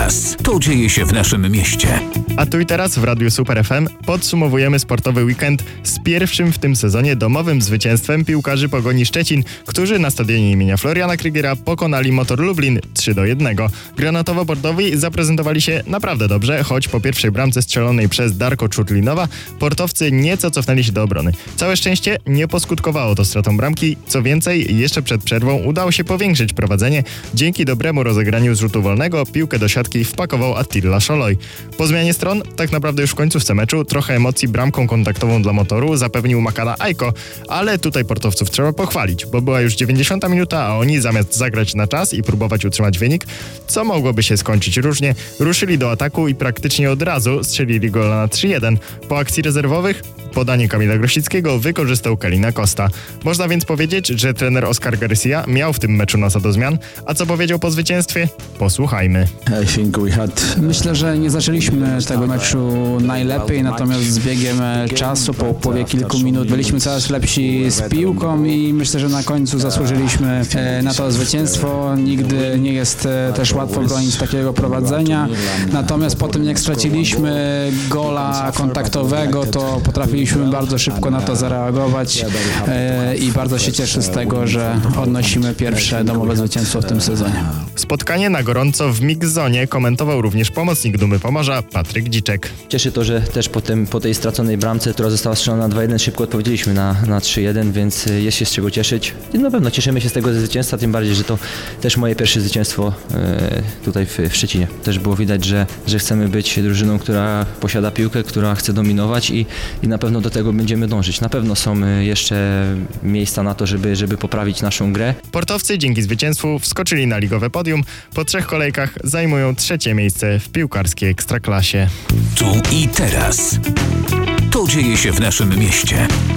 teraz. To dzieje się w naszym mieście. A tu i teraz w Radiu Super FM podsumowujemy sportowy weekend z pierwszym w tym sezonie domowym zwycięstwem piłkarzy Pogoni Szczecin, którzy na stadionie imienia Floriana Krygera pokonali Motor Lublin 3-1. Granatowo-bordowi zaprezentowali się naprawdę dobrze, choć po pierwszej bramce strzelonej przez Darko Czurlinowa portowcy nieco cofnęli się do obrony. Całe szczęście nie poskutkowało to stratą bramki, co więcej, jeszcze przed przerwą udało się powiększyć prowadzenie. Dzięki dobremu rozegraniu z rzutu wolnego piłkę do siatki wpakował Attila Szoloj. Po zmianie stron, tak naprawdę już w końcówce meczu, trochę emocji bramką kontaktową dla Motoru zapewnił Makana Ajko, ale tutaj portowców trzeba pochwalić, bo była już 90 minuta, a oni zamiast zagrać na czas i próbować utrzymać wynik, co mogłoby się skończyć różnie, ruszyli do ataku i praktycznie od razu strzelili gola na 3-1. Po akcji rezerwowych podanie Kamila Grosickiego wykorzystał Kalina Costa. Można więc powiedzieć, że trener Oscar Garcia miał w tym meczu nosa do zmian, a co powiedział po zwycięstwie? Posłuchajmy. Myślę, że nie zaczęliśmy tego meczu najlepiej, natomiast z biegiem czasu, po upływie kilku minut byliśmy coraz lepsi z piłką i myślę, że na końcu zasłużyliśmy na to zwycięstwo. Nigdy nie jest też łatwo bronić takiego prowadzenia, natomiast po tym jak straciliśmy gola kontaktowego, to potrafiliśmy bardzo szybko na to zareagować i bardzo się cieszę z tego, że odnosimy pierwsze domowe zwycięstwo w tym sezonie. Spotkanie na gorąco w Mix-Zonie komentował również pomocnik Dumy Pomorza Patryk Dziczek. Cieszy to, że też po tej straconej bramce, która została strzelona na 2-1, szybko odpowiedzieliśmy na 3-1, więc jest się z czego cieszyć. I na pewno cieszymy się z tego zwycięstwa, tym bardziej, że to też moje pierwsze zwycięstwo tutaj w Szczecinie. Też było widać, że chcemy być drużyną, która posiada piłkę, która chce dominować i na pewno do tego będziemy dążyć. Na pewno są jeszcze miejsca na to, żeby poprawić naszą grę. Portowcy dzięki zwycięstwu wskoczyli na ligowe podium. Po 3 kolejkach zajmują 3. miejsce w piłkarskiej ekstraklasie. Tu i teraz. To dzieje się w naszym mieście.